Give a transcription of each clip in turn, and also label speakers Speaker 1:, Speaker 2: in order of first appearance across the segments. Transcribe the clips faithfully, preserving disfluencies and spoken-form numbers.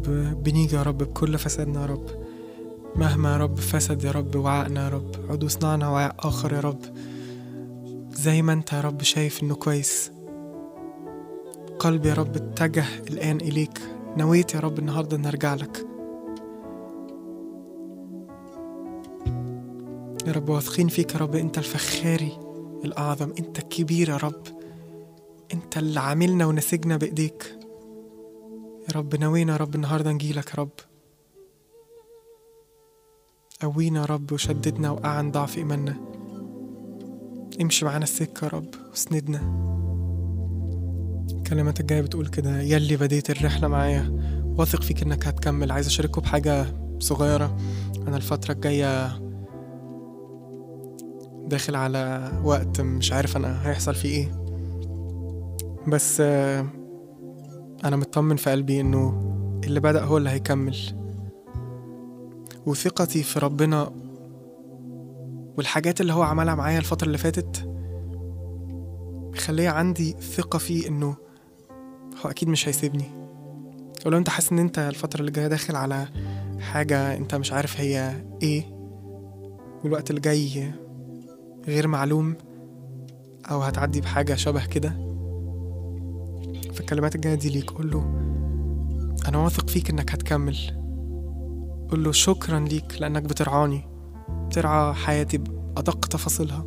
Speaker 1: بنيجي يا رب بكل فسادنا يا رب، مهما يا رب فسد يا رب وعائنا يا رب، عود صنعنا وعاء آخر يا رب، زي ما انت يا رب شايف انه كويس. قلبي يا رب اتجه الآن إليك، نويت يا رب النهاردة نرجع لك يا رب، واثقين فيك يا رب. انت الفخاري الأعظم، انت الكبير يا رب، انت اللي عاملنا ونسجنا بإيديك يا رب. نوينا يا رب النهاردة نجيلك يا رب، قوينا يا رب وشددنا وقعن ضعف إيماننا، امشي معانا السكة يا رب واسندنا. كلمات الجاية بتقول كده: يلي بديت الرحلة معايا واثق فيك انك هتكمل. عايز اشارككم بحاجة صغيرة. انا الفترة الجاية داخل على وقت مش عارف انا هيحصل فيه ايه، بس انا مطمن في قلبي انه اللي بدأ هو اللي هيكمل، وثقتي في ربنا والحاجات اللي هو عملها معايا الفترة اللي فاتت مخليه عندي ثقة فيه انه هو اكيد مش هيسيبني. ولو انت حاسس ان انت الفترة اللي جاية داخل على حاجة انت مش عارف هي ايه، والوقت اللي جاي غير معلوم، او هتعدي بحاجة شبه كده، فالكلمات الجاية دي ليك. قول له انا واثق فيك انك هتكمل. قول له شكرا ليك لانك بترعاني، بترعى حياتي بأدق تفاصيلها.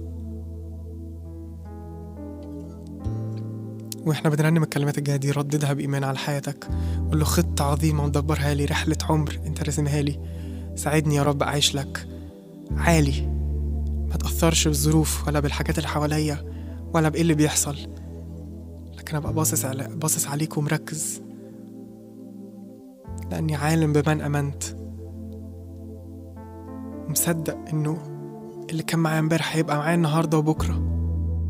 Speaker 1: واحنا بنرنم الكلمات الجاية دي رددها بإيمان على حياتك. قول له خطة عظيمة مدبرها لي، رحلة عمر انت رسمها لي، ساعدني يا رب أعيش لك عالي، ما تأثرش بالظروف ولا بالحاجات اللي حواليا ولا بإيه اللي بيحصل، لكن أبقى باصص على باصص عليك ومركز، لأني عالم بمن أمنت، مصدق إنه اللي كان معايا امبارح هيبقى معايا النهاردة وبكرة.